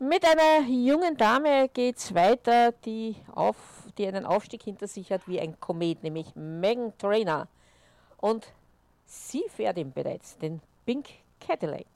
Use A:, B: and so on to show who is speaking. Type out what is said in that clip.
A: Mit einer jungen Dame geht es weiter, die einen Aufstieg hinter sich hat wie ein Komet, nämlich Meghan Trainor. Und sie fährt ihn bereits, den Pink Cadillac.